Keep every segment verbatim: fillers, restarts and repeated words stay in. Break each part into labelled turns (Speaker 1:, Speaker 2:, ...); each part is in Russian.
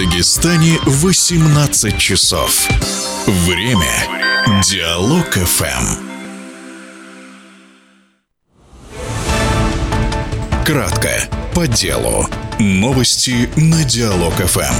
Speaker 1: Дагестане восемнадцать часов. Время Диалог эф эм. Кратко, по делу. Новости на Диалог эф эм.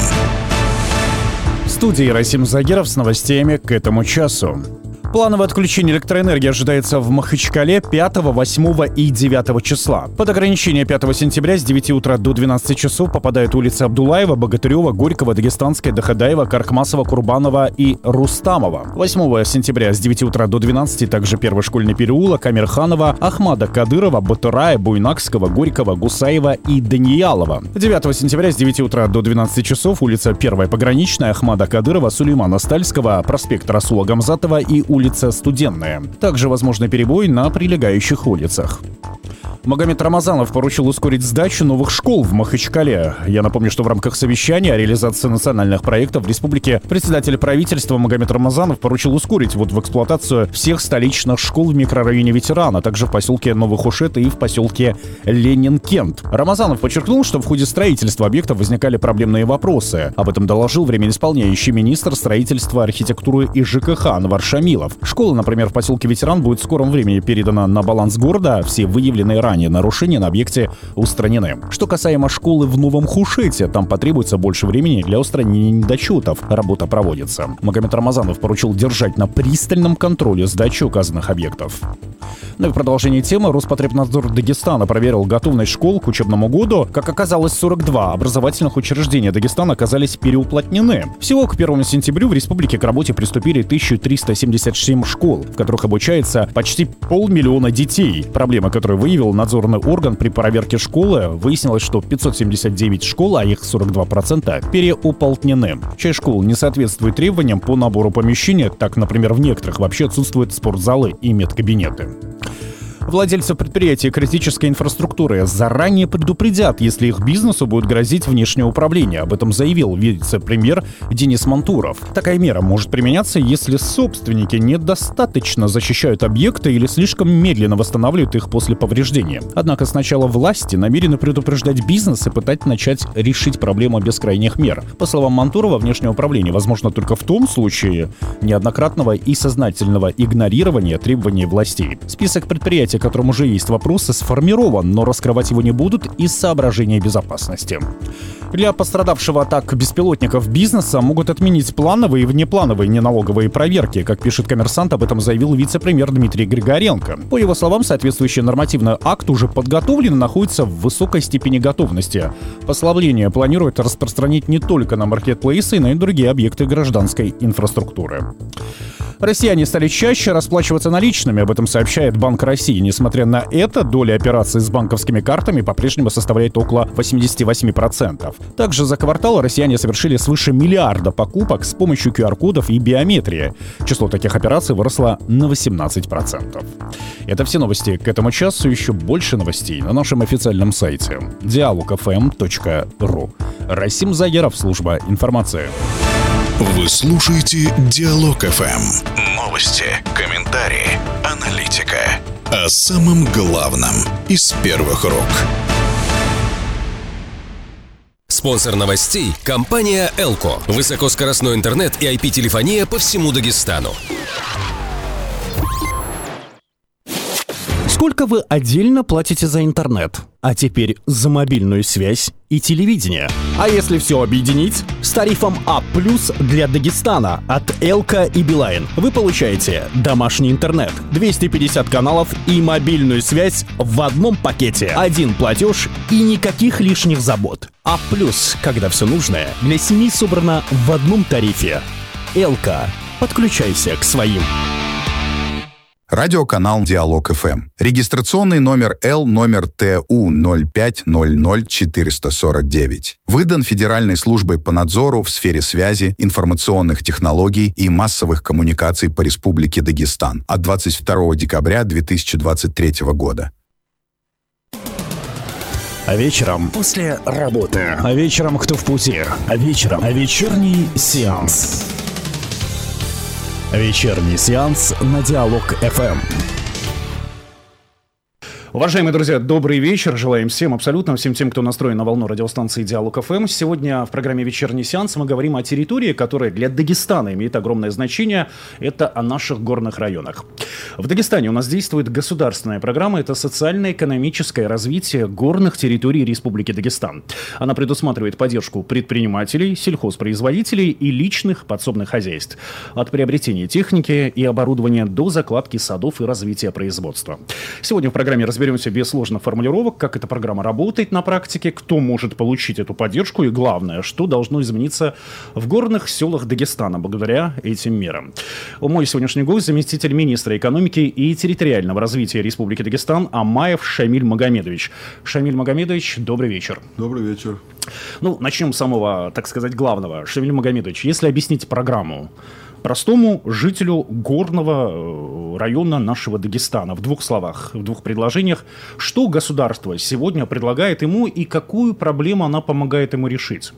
Speaker 2: В студии Расим Загиров с новостями к этому часу. Плановое отключение электроэнергии ожидается в Махачкале пятого, восьмого и девятого числа. Под ограничение пятого сентября с девяти утра до двенадцати часов попадают улицы Абдулаева, Богатырева, Горького, Дагестанская, Дахадаева, Каркмасова, Курбанова и Рустамова. восьмого сентября с девяти утра до двенадцати также Первый школьный переулок, Амирханова, Ахмада Кадырова, Батырая, Буйнакского, Горького, Гусаева и Даниялова. девятого сентября с девяти утра до двенадцати часов улица Первая Пограничная, Ахмада Кадырова, Сулеймана Стальского, проспект Расула Гамзатова и улица Улица Студенная. Также возможны перебои на прилегающих улицах. Магомед Рамазанов поручил ускорить сдачу новых школ в Махачкале. Я напомню, что в рамках совещания о реализации национальных проектов в республике председатель правительства Магомед Рамазанов поручил ускорить ввод в эксплуатацию всех столичных школ в микрорайоне Ветеран, а также в поселке Новохушет и в поселке Ленин-Кент. Рамазанов подчеркнул, что в ходе строительства объектов возникали проблемные вопросы. Об этом доложил временно исполняющий министр строительства, архитектуры и ЖКХ Анвар Шамилов. Школа, например, в поселке Ветеран будет в скором времени передана на баланс города, все выявленные ранее нарушения на объекте устранены. Что касаемо школы в Новом Хушете, там потребуется больше времени для устранения недочетов. Работа проводится. Магомед Рамазанов поручил держать на пристальном контроле сдачу указанных объектов. Ну и в продолжении темы Роспотребнадзор Дагестана проверил готовность школ к учебному году. Как оказалось, сорок два образовательных учреждения Дагестана оказались переуплотнены. Всего к первому сентября в республике к работе приступили тысяча триста семьдесят семь школ, в которых обучается почти полмиллиона детей. Проблема, которую выявил надзорный орган при проверке школы, выяснилось, что пятьсот семьдесят девять школ, а их сорок два процента, переуплотнены. Часть школ не соответствует требованиям по набору помещения, так, например, в некоторых вообще отсутствуют спортзалы и медкабинеты. Владельцев предприятий критической инфраструктуры заранее предупредят, если их бизнесу будет грозить внешнее управление. Об этом заявил вице-премьер Денис Мантуров. Такая мера может применяться, если собственники недостаточно защищают объекты или слишком медленно восстанавливают их после повреждения. Однако сначала власти намерены предупреждать бизнес и пытать начать решить проблему без крайних мер. По словам Мантурова, внешнее управление возможно только в том случае неоднократного и сознательного игнорирования требований властей. Список предприятий, которым уже есть вопросы, сформирован, но раскрывать его не будут из соображения безопасности. Для пострадавшего от атак беспилотников бизнеса могут отменить плановые и внеплановые неналоговые проверки. Как пишет «Коммерсант», об этом заявил вице-премьер Дмитрий Григоренко. По его словам, соответствующий нормативный акт уже подготовлен и находится в высокой степени готовности. Послабление планируют распространить не только на маркетплейсы, но и другие объекты гражданской инфраструктуры. Россияне стали чаще расплачиваться наличными, об этом сообщает Банк России. Несмотря на это, доля операций с банковскими картами по-прежнему составляет около восемьдесят восемь процентов. Также за квартал россияне совершили свыше миллиарда покупок с помощью ку ар кодов и биометрии. Число таких операций выросло на восемнадцать процентов. Это все новости к этому часу. Еще больше новостей на нашем официальном сайте диалог эф эм точка ру. Расим Загиров, служба информации.
Speaker 1: Вы слушаете Диалог эф эм. Новости, комментарии, аналитика. О самом главном из первых рук.
Speaker 3: Спонсор новостей – компания «Элко». Высокоскоростной интернет и ай пи-телефония по всему Дагестану.
Speaker 2: Сколько вы отдельно платите за интернет? А теперь за мобильную связь и телевидение. А если все объединить? С тарифом А плюс для Дагестана от Элко и Билайн вы получаете домашний интернет, двести пятьдесят каналов и мобильную связь в одном пакете. Один платеж и никаких лишних забот. А плюс, когда все нужное для семьи собрано в одном тарифе. Элко. Подключайся к своим.
Speaker 4: Радиоканал Диалог эф эм. Регистрационный номер Л номер Т У ноль пять ноль ноль четыре сорок девять. Выдан Федеральной службой по надзору в сфере связи, информационных технологий и массовых коммуникаций по Республике Дагестан от двадцать второго декабря две тысячи двадцать третьего года.
Speaker 2: А вечером после работы. А вечером кто в пути. А вечером. А вечерний сеанс. Вечерний сеанс на Диалог эф эм. Уважаемые друзья, добрый вечер. Желаем всем, абсолютно всем тем, кто настроен на волну радиостанции «Диалог эф эм». Сегодня в программе «Вечерний сеанс» мы говорим о территории, которая для Дагестана имеет огромное значение. Это о наших горных районах. В Дагестане у нас действует государственная программа. Это социально-экономическое развитие горных территорий Республики Дагестан. Она предусматривает поддержку предпринимателей, сельхозпроизводителей и личных подсобных хозяйств. От приобретения техники и оборудования до закладки садов и развития производства. Сегодня в программе разбираемся Разберемся без сложных формулировок, как эта программа работает на практике, кто может получить эту поддержку и, главное, что должно измениться в горных селах Дагестана благодаря этим мерам. Мой сегодняшний гость — заместитель министра экономики и территориального развития Республики Дагестан Амаев Шамиль Магомедович. Шамиль Магомедович, добрый вечер.
Speaker 5: Добрый вечер.
Speaker 2: Ну, начнем с самого, так сказать, главного. Шамиль Магомедович, если объяснить программу простому жителю горного района нашего Дагестана, в двух словах, в двух предложениях, что государство сегодня предлагает ему и какую проблему она помогает ему решить?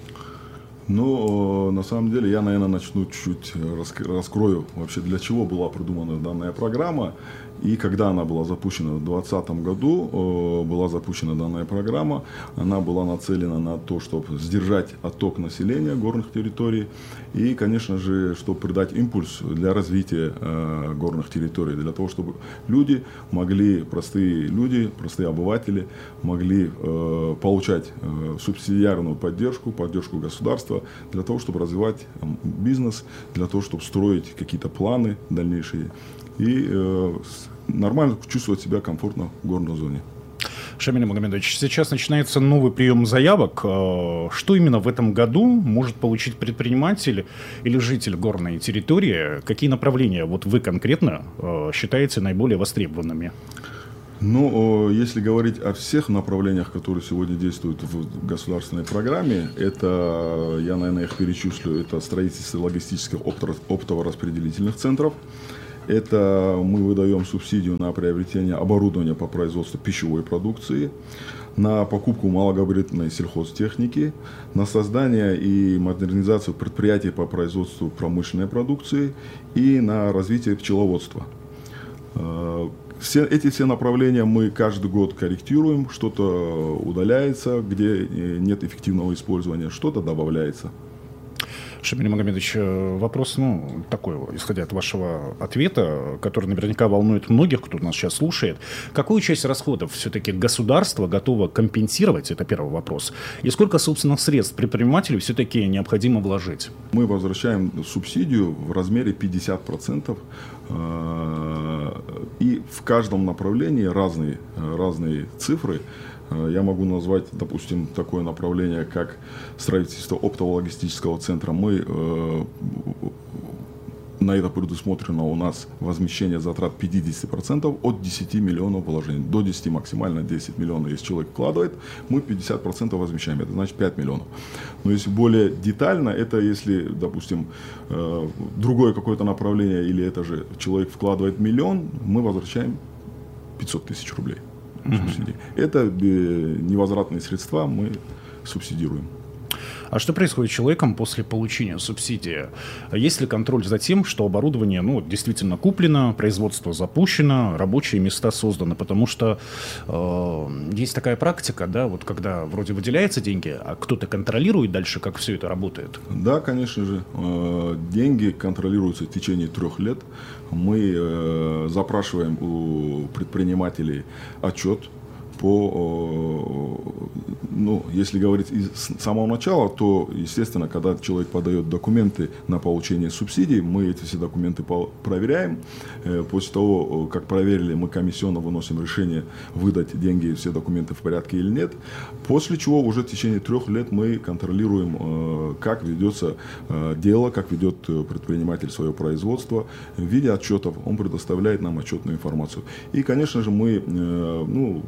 Speaker 5: Ну, на самом деле, я, наверное, начну чуть-чуть раскрою вообще, для чего была придумана данная программа. И когда она была запущена в двадцатом году, была запущена данная программа, она была нацелена на то, чтобы сдержать отток населения горных территорий и, конечно же, чтобы придать импульс для развития э, горных территорий, для того, чтобы люди могли, простые люди, простые обыватели, могли э, получать э, субсидиарную поддержку, поддержку государства, для того, чтобы развивать э, бизнес, для того, чтобы строить какие-то планы дальнейшие и э, нормально чувствовать себя комфортно в горной зоне.
Speaker 2: Шамиль Магомедович, сейчас начинается новый прием заявок. Что именно в этом году может получить предприниматель или житель горной территории? Какие направления вот вы конкретно считаете наиболее востребованными?
Speaker 5: Ну, если говорить о всех направлениях, которые сегодня действуют в государственной программе, это, я, наверное, их перечислю, это строительство логистических оптово-распределительных центров. Это мы выдаем субсидию на приобретение оборудования по производству пищевой продукции, на покупку малогабаритной сельхозтехники, на создание и модернизацию предприятий по производству промышленной продукции и на развитие пчеловодства. Все, эти все направления мы каждый год корректируем, что-то удаляется, где нет эффективного использования, что-то добавляется.
Speaker 2: Шамиль Магомедович, вопрос, ну, такой, исходя от вашего ответа, который наверняка волнует многих, кто нас сейчас слушает. Какую часть расходов все-таки государство готово компенсировать? Это первый вопрос. И сколько собственных средств предпринимателю все-таки необходимо вложить?
Speaker 5: Мы возвращаем субсидию в размере пятьдесят процентов. И в каждом направлении разные, разные цифры. Я могу назвать, допустим, такое направление, как строительство оптово-логистического центра. Мы, э, на это предусмотрено у нас возмещение затрат пятьдесят процентов от десяти миллионов вложений. До десяти, максимально десять миллионов. Если человек вкладывает, мы пятьдесят процентов возмещаем. Это значит пять миллионов. Но если более детально, это если, допустим, э, другое какое-то направление, или это же человек вкладывает миллион, мы возвращаем пятьсот тысяч рублей. Субсидии. Это невозвратные средства, мы субсидируем.
Speaker 2: А что происходит с человеком после получения субсидии? Есть ли контроль за тем, что оборудование, ну, действительно куплено, производство запущено, рабочие места созданы? Потому что э, есть такая практика, да, вот когда вроде выделяются деньги, а кто-то контролирует дальше, как все это работает?
Speaker 5: Да, конечно же. Э, деньги контролируются в течение трех лет. Мы э, запрашиваем у предпринимателей отчет по, ну, если говорить с самого начала, то, естественно, когда человек подает документы на получение субсидий, мы эти все документы проверяем. После того, как проверили, мы комиссионно выносим решение выдать деньги, все документы в порядке или нет. После чего уже в течение трех лет мы контролируем, как ведется дело, как ведет предприниматель свое производство. В виде отчетов он предоставляет нам отчетную информацию. И, конечно же, мы, ну, в год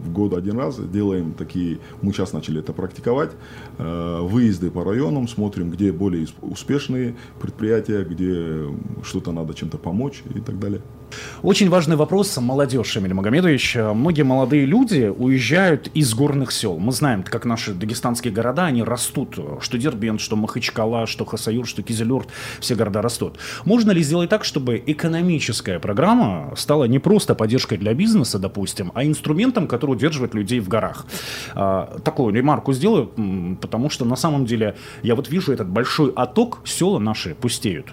Speaker 5: один раз, делаем такие, мы сейчас начали это практиковать, выезды по районам, смотрим, где более успешные предприятия, где что-то надо чем-то помочь и так далее.
Speaker 2: Очень важный вопрос, молодежь, Шамиль Магомедович. Многие молодые люди уезжают из горных сел. Мы знаем, как наши дагестанские города, они растут. Что Дербент, что Махачкала, что Хасавюрт, что Кизилюрт, все города растут. Можно ли сделать так, чтобы экономическая программа стала не просто поддержкой для бизнеса, допустим, а инструментом, который удерживает людей в горах? Такую ремарку сделаю, потому что на самом деле я вот вижу этот большой отток, села наши пустеют.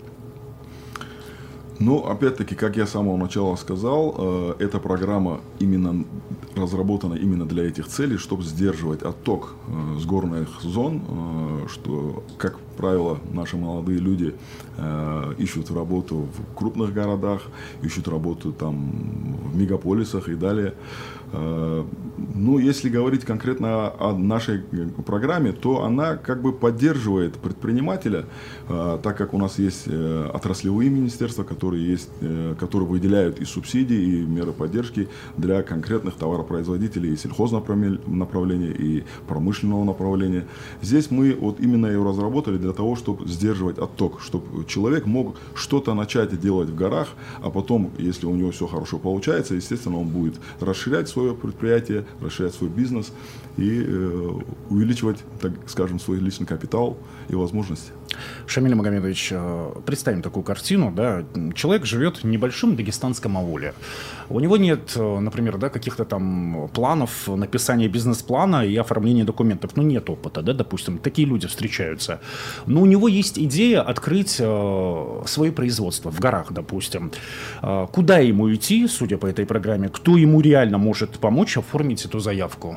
Speaker 5: Ну, опять-таки, как я с самого начала сказал, э, эта программа именно разработана именно для этих целей, чтобы сдерживать отток э, с горных зон, э, что, как правило, наши молодые люди э, ищут работу в крупных городах, ищут работу там в мегаполисах и далее. Э, ну, если говорить конкретно о нашей программе, то она как бы поддерживает предпринимателя, э, так как у нас есть э, отраслевые министерства, которые которые есть, которые выделяют и субсидии, и меры поддержки для конкретных товаропроизводителей и сельхозного направления, и промышленного направления. Здесь мы вот именно ее разработали для того, чтобы сдерживать отток, чтобы человек мог что-то начать делать в горах, а потом, если у него все хорошо получается, естественно, он будет расширять свое предприятие, расширять свой бизнес и э, увеличивать, так скажем, свой личный капитал и возможности.
Speaker 2: Шамиль Магомедович, представим такую картину, да, человек живет в небольшом дагестанском ауле. У него нет, например, да, каких-то там планов написания бизнес-плана и оформления документов. Ну, нет опыта, да, допустим, такие люди встречаются. Но у него есть идея открыть э, свое производство в горах, допустим. Э, куда ему идти, судя по этой программе, кто ему реально может помочь оформить эту заявку?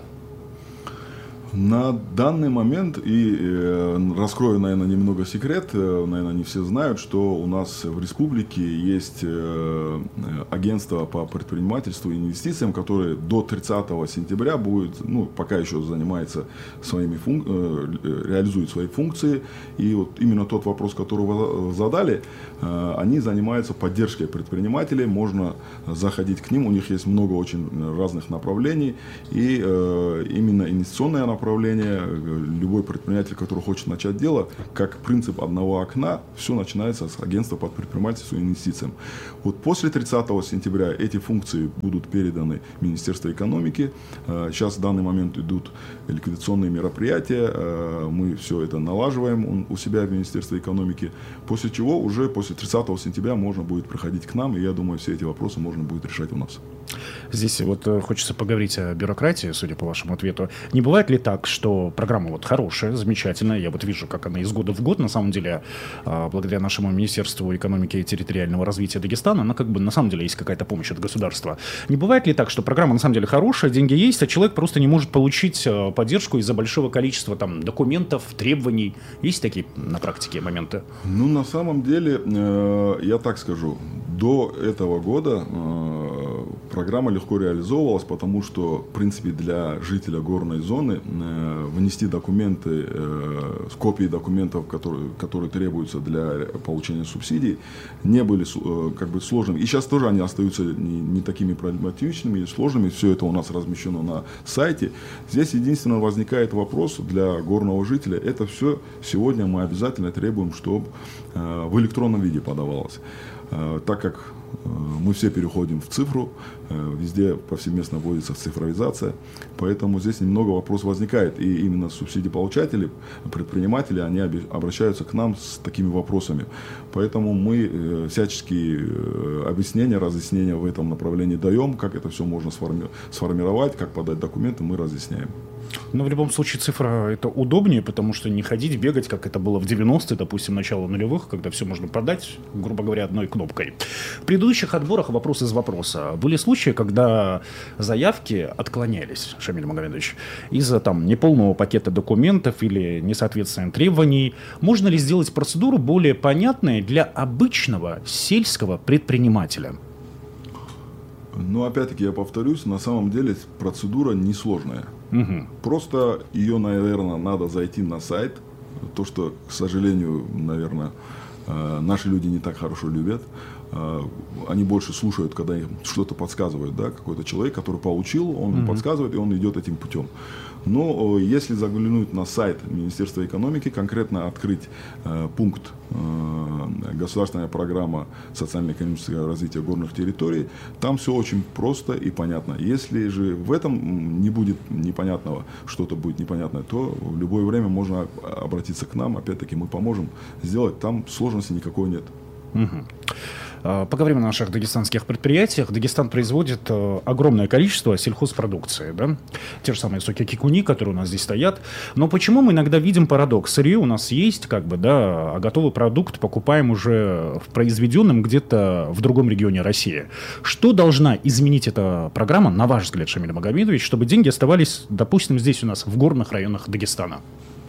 Speaker 5: На данный момент, и э, раскрою, наверное, немного секрет, э, наверное, не все знают, что у нас в республике есть э, агентство по предпринимательству и инвестициям, которое до тридцатого сентября будет, ну, пока еще занимается своими функ... э, реализует свои функции. И вот именно тот вопрос, который вы задали, э, они занимаются поддержкой предпринимателей, можно заходить к ним, у них есть много очень разных направлений, и э, именно инвестиционное направление, направление, любой предприниматель, который хочет начать дело, как принцип одного окна, все начинается с агентства по предпринимательству и инвестициям. Вот после тридцатого сентября эти функции будут переданы Министерству экономики. Сейчас в данный момент идут ликвидационные мероприятия, мы все это налаживаем у себя в Министерстве экономики, после чего уже после тридцатого сентября можно будет приходить к нам, и я думаю, все эти вопросы можно будет решать у нас.
Speaker 2: Здесь вот хочется поговорить о бюрократии, судя по вашему ответу. Не бывает ли так, что программа вот хорошая, замечательная, я вот вижу, как она из года в год, на самом деле, благодаря нашему Министерству экономики и территориального развития Дагестана, она как бы на самом деле есть какая-то помощь от государства. Не бывает ли так, что программа на самом деле хорошая, деньги есть, а человек просто не может получить поддержку из-за большого количества там документов, требований? Есть такие на практике моменты?
Speaker 5: Ну, на самом деле, э, я так скажу, до этого года э, программа легко реализовывалась, потому что, в принципе, для жителя горной зоны э, внести документы, э, копии документов, которые, которые требуются для получения субсидий, не были э, как бы сложными. И сейчас тоже они остаются не, не такими проблематичными и сложными. Все это у нас размещено на сайте. Здесь единственное возникает вопрос для горного жителя. Это все сегодня мы обязательно требуем, чтобы э, в электронном виде подавалось. Э, так как мы все переходим в цифру, везде повсеместно вводится цифровизация, поэтому здесь немного вопросов возникает. И именно субсидиеполучатели, предприниматели, они обращаются к нам с такими вопросами. Поэтому мы всяческие объяснения, разъяснения в этом направлении даем, как это все можно сформи- сформировать, как подать документы, мы разъясняем.
Speaker 2: Но в любом случае цифра это удобнее, потому что не ходить, бегать, как это было в девяностые, допустим, начало нулевых, когда все можно продать, грубо говоря, одной кнопкой. В предыдущих отборах вопрос из вопроса. Были случаи, когда заявки отклонялись, Шамиль Магомедович, из-за там неполного пакета документов или несоответствия требований. Можно ли сделать процедуру более понятной для обычного сельского предпринимателя?
Speaker 5: Но опять-таки я повторюсь, на самом деле процедура несложная.
Speaker 2: Угу.
Speaker 5: Просто ее, наверное, надо зайти на сайт. То, что, к сожалению, наверное, наши люди не так хорошо любят. они больше слушают, когда им что-то подсказывают, да, какой-то человек, который получил, он mm-hmm. подсказывает, и он идет этим путем. Но если заглянуть на сайт Министерства экономики, конкретно открыть э, пункт э, «Государственная программа социально-экономического развития горных территорий», там все очень просто и понятно. Если же в этом не будет непонятного, что-то будет непонятное, то в любое время можно обратиться к нам, опять-таки мы поможем сделать, там сложности никакой нет.
Speaker 2: Угу. Поговорим о наших дагестанских предприятиях. Дагестан производит огромное количество сельхозпродукции, да? Те же самые соки кикуни, которые у нас здесь стоят. Но почему мы иногда видим парадокс? Сырье у нас есть, как бы, да, а готовый продукт покупаем уже в произведенном где-то в другом регионе России. Что должна изменить эта программа, на ваш взгляд, Шамиль Магомедович, чтобы деньги оставались, допустим, здесь у нас в горных районах Дагестана?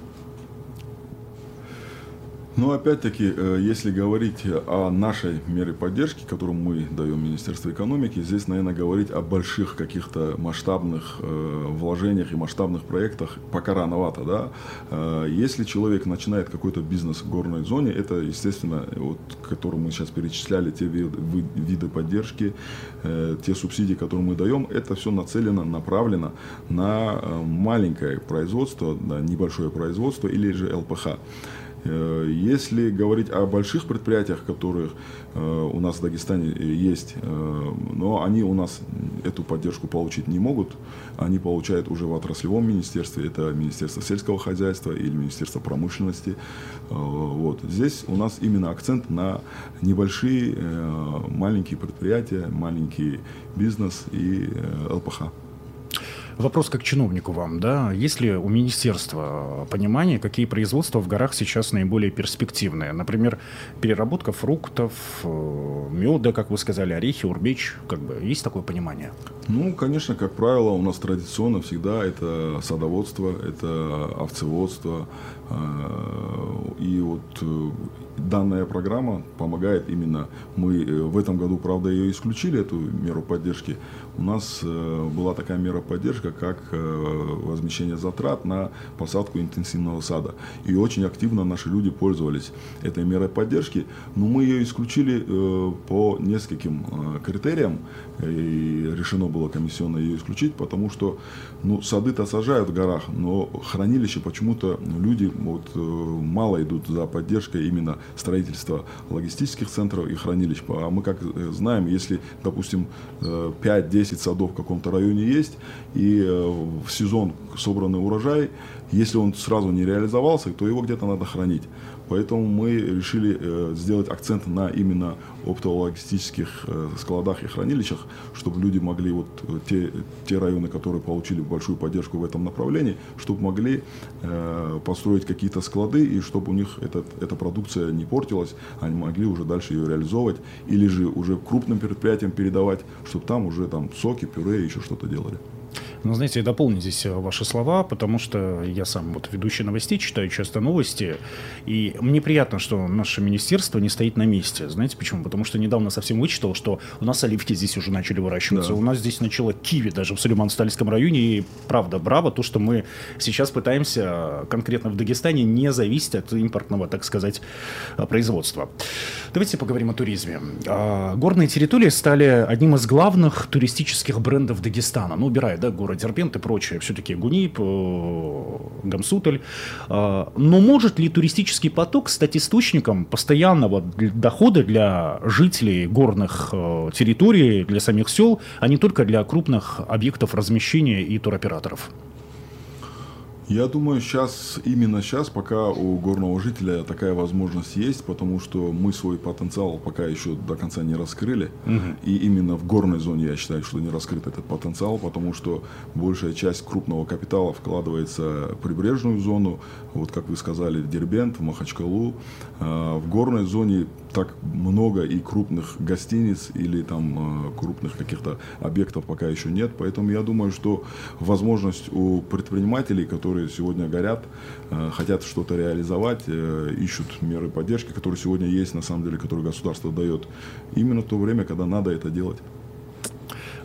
Speaker 5: Но опять-таки, если говорить о нашей мере поддержки, которую мы даем Министерству экономики, здесь, наверное, говорить о больших каких-то масштабных вложениях и масштабных проектах пока рановато. Да? Если человек начинает какой-то бизнес в горной зоне, это, естественно, вот, который мы сейчас перечисляли, те виды, виды поддержки, те субсидии, которые мы даем, это все нацелено, направлено на маленькое производство, на небольшое производство или же эл пэ ха. Если говорить о больших предприятиях, которых э, у нас в Дагестане есть, э, но они у нас эту поддержку получить не могут, они получают уже в отраслевом министерстве, это Министерство сельского хозяйства или Министерство промышленности. Э, вот. Здесь у нас именно акцент на небольшие, э, маленькие предприятия, маленький бизнес и э, эл пэ ха.
Speaker 2: Вопрос как чиновнику вам, да, есть ли у министерства понимание, какие производства в горах сейчас наиболее перспективные? Например, переработка фруктов, меда, как вы сказали, орехи, урбеч, как бы, есть такое понимание?
Speaker 5: Ну, конечно, как правило, у нас традиционно всегда это садоводство, это овцеводство, и вот данная программа помогает именно, мы в этом году, правда, ее исключили, эту меру поддержки. У нас была такая мера поддержки, как возмещение затрат на посадку интенсивного сада. И очень активно наши люди пользовались этой мерой поддержки, но мы ее исключили по нескольким критериям, и решено было комиссионно ее исключить, потому что ну, сады-то сажают в горах, но хранилища почему-то люди вот, мало идут за поддержкой именно строительства логистических центров и хранилищ. А мы как знаем, если, допустим, пять-десять садов в каком-то районе есть, и в сезон собранный урожай, если он сразу не реализовался, то его где-то надо хранить. Поэтому мы решили э, сделать акцент на именно оптово-логистических э, складах и хранилищах, чтобы люди могли, вот те, те районы, которые получили большую поддержку в этом направлении, чтобы могли э, построить какие-то склады, и чтобы у них этот, эта продукция не портилась, они могли уже дальше ее реализовывать, или же уже крупным предприятиям передавать, чтобы там уже там соки, пюре, еще что-то делали.
Speaker 2: Ну, знаете, я дополню здесь ваши слова, потому что я сам вот ведущий новостей, читаю часто новости, и мне приятно, что наше министерство не стоит на месте. Знаете почему? Потому что недавно совсем вычитал, что у нас оливки здесь уже начали выращиваться, да. У нас здесь начало киви даже в Сулейман-Стальском районе, и правда, браво, то, что мы сейчас пытаемся конкретно в Дагестане не зависеть от импортного, так сказать, производства. Давайте поговорим о туризме. Горные территории стали одним из главных туристических брендов Дагестана, ну, убирая, да, город Дербент и прочее, все-таки Гунип, Гамсуталь. Но может ли туристический поток стать источником постоянного дохода для жителей горных территорий, для самих сел, а не только для крупных объектов размещения и туроператоров?
Speaker 5: Я думаю, сейчас, именно сейчас, пока у горного жителя такая возможность есть, потому что мы свой потенциал пока еще до конца не раскрыли. Угу. И именно в горной зоне я считаю, что не раскрыт этот потенциал, потому что большая часть крупного капитала вкладывается в прибрежную зону, вот как вы сказали, в Дербент, в Махачкалу. В горной зоне так много и крупных гостиниц или там крупных каких-то объектов пока еще нет, поэтому я думаю, что возможность у предпринимателей, которые сегодня горят, хотят что-то реализовать, ищут меры поддержки, которые сегодня есть, на самом деле, которые государство дает, именно в то время, когда надо это делать.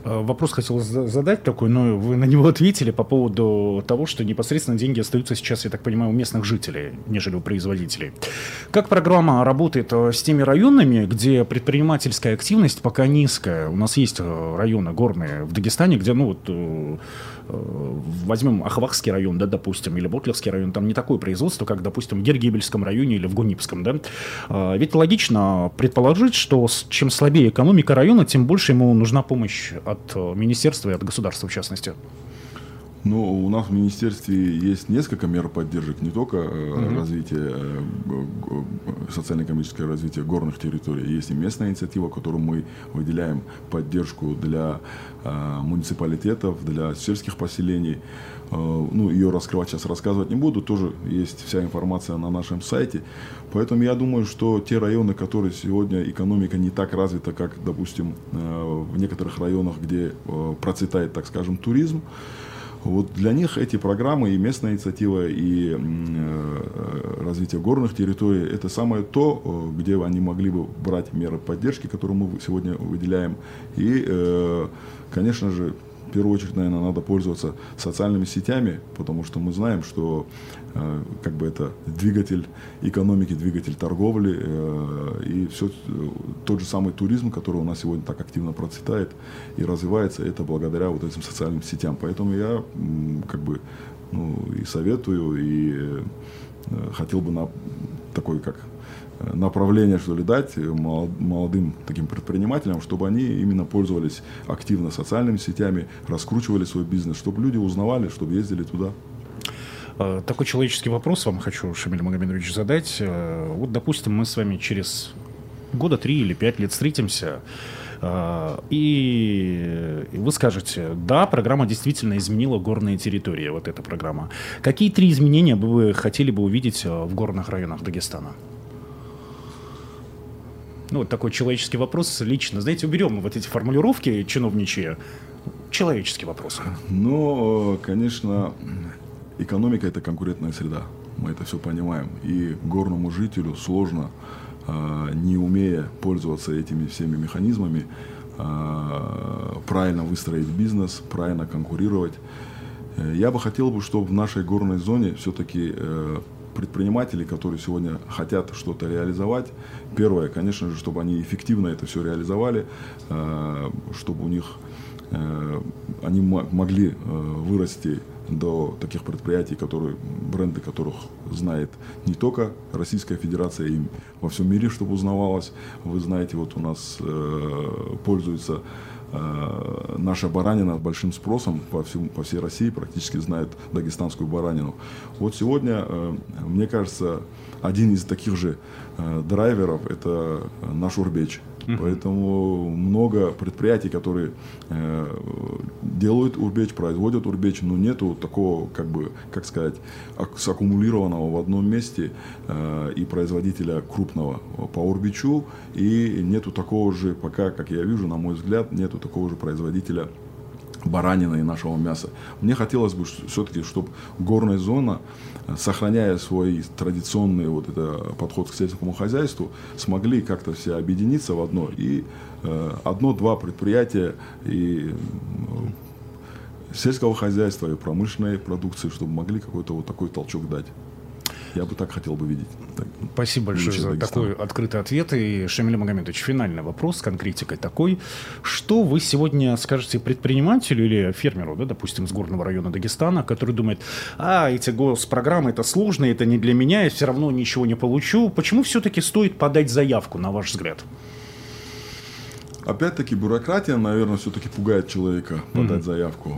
Speaker 2: Вопрос хотел задать такой, но вы на него ответили по поводу того, что непосредственно деньги остаются сейчас, я так понимаю, у местных жителей, нежели у производителей. Как программа работает с теми районами, где предпринимательская активность пока низкая? У нас есть районы горные в Дагестане, где, ну вот, возьмем Ахвахский район, да, допустим, или Ботлевский район, там не такое производство, как, допустим, в Гергебельском районе или в Гунипском, да? Ведь логично предположить, что чем слабее экономика района, тем больше ему нужна помощь от министерства и от государства, в частности.
Speaker 5: Ну, у нас в министерстве есть несколько мер поддержек, не только mm-hmm. развитие, социально-экономическое развитие горных территорий. Есть и местная инициатива, которую мы выделяем поддержку для э, муниципалитетов, для сельских поселений. Э, ну, ее раскрывать сейчас рассказывать не буду, тоже есть вся информация на нашем сайте. Поэтому я думаю, что те районы, которые сегодня экономика не так развита, как, допустим, э, в некоторых районах, где э, процветает, так скажем, туризм, вот для них эти программы и местная инициатива, и э, развитие горных территорий – это самое то, где они могли бы брать меры поддержки, которые мы сегодня выделяем. И, э, конечно же, в первую очередь, наверное, надо пользоваться социальными сетями, потому что мы знаем, что э, как бы это двигатель экономики, двигатель торговли э, и все, тот же самый туризм, который у нас сегодня так активно процветает и развивается, это благодаря вот этим социальным сетям. Поэтому я как бы, ну, и советую, и э, хотел бы на такой как направление, что ли, дать молодым таким предпринимателям, чтобы они именно пользовались активно социальными сетями, раскручивали свой бизнес, чтобы люди узнавали, чтобы ездили туда.
Speaker 2: Такой человеческий вопрос вам хочу, Шамиль Магомедович, задать. Вот, допустим, мы с вами через года три или пять лет встретимся, и вы скажете: да, программа действительно изменила горные территории, вот эта программа. Какие три изменения бы вы хотели бы увидеть в горных районах Дагестана? Ну, вот такой человеческий вопрос лично. Знаете, уберем вот эти формулировки чиновничьи. Человеческий вопрос.
Speaker 5: Ну, конечно, экономика – это конкурентная среда. Мы это все понимаем. И горному жителю сложно, не умея пользоваться этими всеми механизмами, правильно выстроить бизнес, правильно конкурировать. Я бы хотел, бы, чтобы в нашей горной зоне все-таки предприниматели, которые сегодня хотят что-то реализовать, первое, конечно же, чтобы они эффективно это все реализовали, чтобы у них они могли вырасти до таких предприятий, которые, бренды которых знает не только Российская Федерация, и во всем мире, чтобы узнавалось. Вы знаете, вот у нас пользуется наша баранина большим спросом по, всему, по всей России, практически знают дагестанскую баранину. Вот сегодня, мне кажется, один из таких же драйверов – это наш урбеч. Uh-huh. Поэтому много предприятий, которые делают урбеч, производят урбеч, но нету такого, как бы, как сказать, саккумулированного в одном месте и производителя крупного по урбечу, и нету такого же, пока, как я вижу, на мой взгляд, нету такого же производителя баранины и нашего мяса. Мне хотелось бы все-таки, чтобы горная зона, сохраняя свой традиционный вот это подход к сельскому хозяйству, смогли как-то все объединиться в одно. И э, одно-два предприятия и э, сельского хозяйства, и промышленной продукции, чтобы могли какой-то вот такой толчок дать. Я бы так хотел бы видеть. Так,
Speaker 2: спасибо большое за Дагестан. Такой открытый ответ. И, Шамиль Магомедович, финальный вопрос с конкретикой такой. Что вы сегодня скажете предпринимателю или фермеру, да, допустим, с горного района Дагестана, который думает: а, эти госпрограммы, это сложно, это не для меня, я все равно ничего не получу. Почему все-таки стоит подать заявку, на ваш взгляд?
Speaker 5: Опять-таки, бюрократия, наверное, все-таки пугает человека подать mm-hmm. заявку.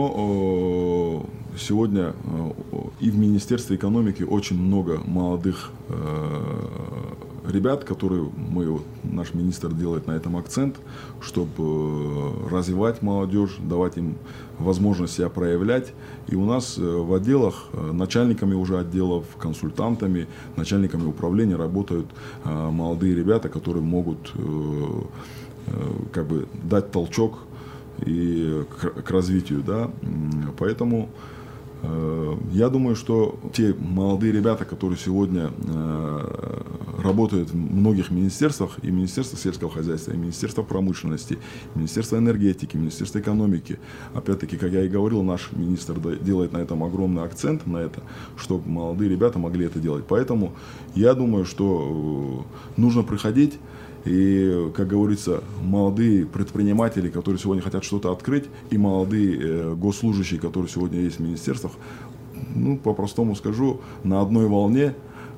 Speaker 5: Но э, сегодня э, и в Министерстве экономики очень много молодых э, ребят, которые мы, вот, наш министр делает на этом акцент, чтобы э, развивать молодежь, давать им возможность себя проявлять. И у нас э, в отделах, э, начальниками уже отделов, консультантами, начальниками управления работают э, молодые ребята, которые могут э, как бы дать толчок и к, к развитию, да, поэтому э, я думаю, что те молодые ребята, которые сегодня э, работают в многих министерствах, и Министерство сельского хозяйства, и Министерство промышленности, и Министерство энергетики, Министерство экономики. Опять-таки, как я и говорил, наш министр делает на этом огромный акцент, на это, чтобы молодые ребята могли это делать. Поэтому я думаю, что нужно приходить. И, как говорится, молодые предприниматели, которые сегодня хотят что-то открыть, и молодые э, госслужащие, которые сегодня есть в министерствах, ну, по-простому скажу, на одной волне,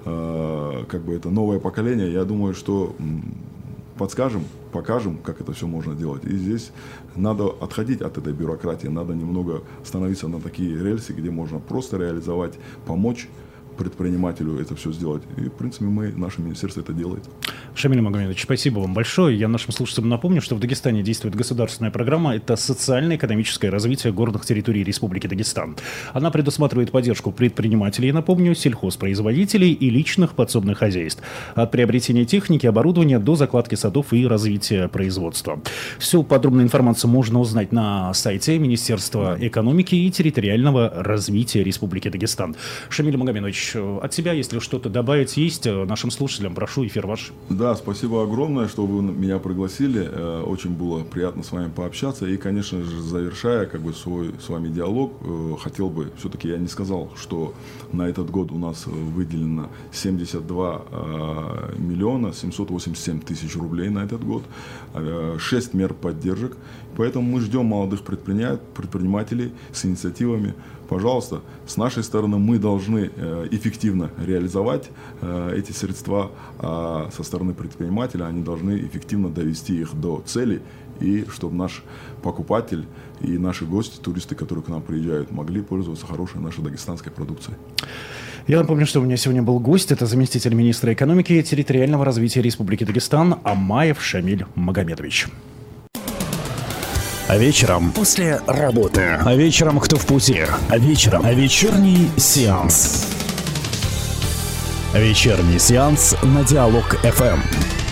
Speaker 5: э, как бы это новое поколение, я думаю, что м, подскажем, покажем, как это все можно делать. И здесь надо отходить от этой бюрократии, надо немного становиться на такие рельсы, где можно просто реализовать, помочь предпринимателю это все сделать. И, в принципе, мы, наше министерство это делает.
Speaker 2: Шамиль Магомедович, спасибо вам большое. Я нашим слушателям напомню, что в Дагестане действует государственная программа. Это социально-экономическое развитие горных территорий Республики Дагестан. Она предусматривает поддержку предпринимателей, напомню, сельхозпроизводителей и личных подсобных хозяйств. От приобретения техники, оборудования до закладки садов и развития производства. Всю подробную информацию можно узнать на сайте Министерства экономики и территориального развития Республики Дагестан. Шамиль Магомедович, от себя, если что-то добавить есть нашим слушателям, прошу, эфир ваш.
Speaker 5: Да, спасибо огромное, что вы меня пригласили. Очень было приятно с вами пообщаться. И, конечно же, завершая как бы свой с вами диалог, хотел бы, все-таки я не сказал, что на этот год у нас выделено семьдесят два миллиона семьсот восемьдесят семь тысяч рублей на этот год, шесть мер поддержек. Поэтому мы ждем молодых предпринимателей с инициативами. Пожалуйста, с нашей стороны мы должны э, эффективно реализовать э, эти средства, а со стороны предпринимателя они должны эффективно довести их до цели, и чтобы наш покупатель и наши гости, туристы, которые к нам приезжают, могли пользоваться хорошей нашей дагестанской продукцией.
Speaker 2: Я напомню, что у меня сегодня был гость, это заместитель министра экономики и территориального развития Республики Дагестан Амаев Шамиль Магомедович. А вечером после работы. А вечером кто в пути. А вечером а вечерний сеанс. Вечерний сеанс на Диалог эф эм.